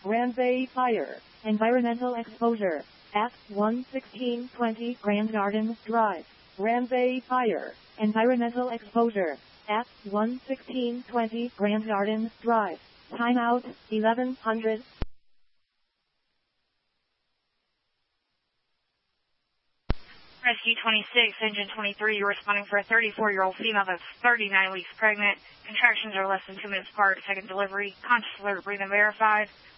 Ramsay Fire. Environmental exposure. At 11620 Grand Garden Drive. Ramsay Fire. Environmental exposure. At 11620 Grand Garden Drive. Timeout, 1100. Rescue 26, Engine 23, you're responding for a 34-year-old female that's 39 weeks pregnant. Contractions are less than 2 minutes apart. Second delivery. Conscious, alert, breathing verified.